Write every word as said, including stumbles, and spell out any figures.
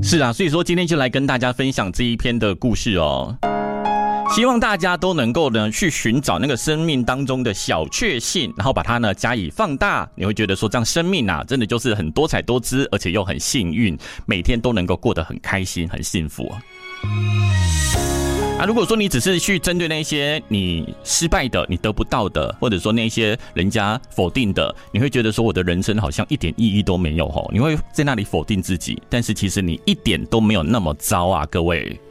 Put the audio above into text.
是啊，所以说今天就来跟大家分享这一篇的故事哦。希望大家都能够呢去寻找那个生命当中的小确幸，然后把它呢加以放大，你会觉得说这样生命啊真的就是很多彩多姿，而且又很幸运，每天都能够过得很开心很幸福啊，如果说你只是去针对那些你失败的、你得不到的，或者说那些人家否定的，你会觉得说我的人生好像一点意义都没有吼，你会在那里否定自己，但是其实你一点都没有那么糟啊，各位。